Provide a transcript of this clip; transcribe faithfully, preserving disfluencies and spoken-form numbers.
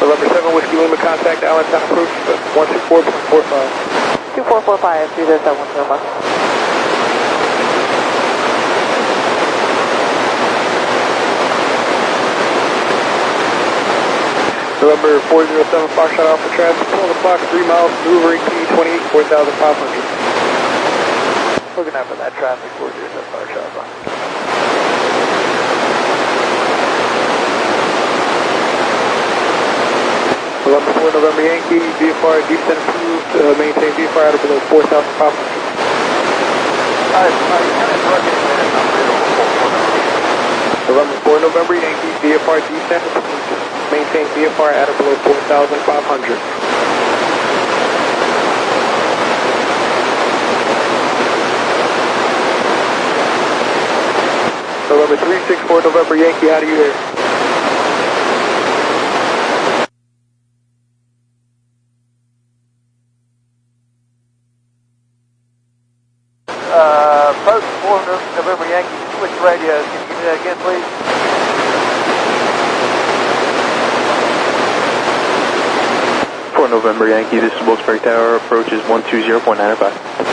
November seven, Whiskey Lima, contact Allentown approach, one two four point four five. two four four five, three zero seven one zero five. November four zero seven, Foxtrot Alpha traffic, pull the clock, three miles, maneuvering P twenty-eight, four thousand five hundred. Looking out for that traffic, four zero seven, Foxtrot Alpha. November four, November Yankee, V F R descent approved, uh, maintain V F R out of below four thousand five hundred. November four, November Yankee, V F R descent approved, maintain V F R out of below four thousand five hundred. November three six four, November Yankee, how do you hear? Uh, approach four November Yankee, switch radios. Can you give me that again, please? four November Yankee, this is Wilkes-Barre Tower, approach is one two zero point nine five.